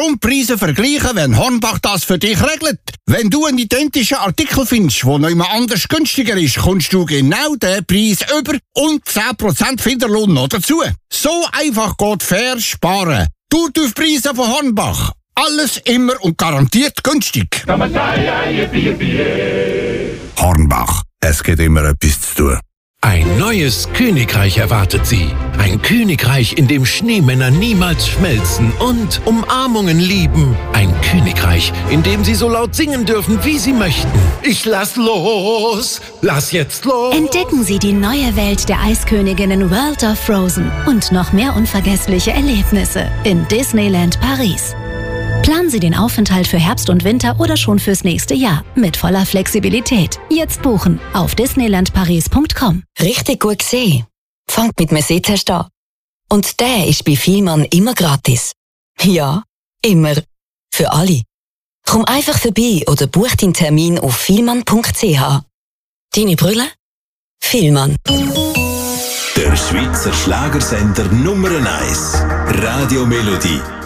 Grundpreise vergleichen, wenn Hornbach das für dich regelt. Wenn du einen identischen Artikel findest, der noch jemand anders günstiger ist, kommst du genau den Preis über und 10% Finderlohn noch dazu. So einfach geht fair sparen. Preise von Hornbach. Alles immer und garantiert günstig. Hornbach, es gibt immer etwas zu tun. Ein neues Königreich erwartet Sie. Ein Königreich, in dem Schneemänner niemals schmelzen und Umarmungen lieben. Ein Königreich, in dem Sie so laut singen dürfen, wie Sie möchten. Ich lass los! Lass jetzt los! Entdecken Sie die neue Welt der Eisköniginnen World of Frozen und noch mehr unvergessliche Erlebnisse in Disneyland Paris. Planen Sie den Aufenthalt für Herbst und Winter oder schon fürs nächste Jahr mit voller Flexibilität. Jetzt buchen auf disneylandparis.com. Richtig gut gesehen. Fangt mit einem Sehtest an. Und der ist bei Vielmann immer gratis. Ja, immer. Für alle. Komm einfach vorbei oder buch deinen Termin auf vielmann.ch. Deine Brille? Vielmann. Der Schweizer Schlagersender Nummer 1. Radio Melodie.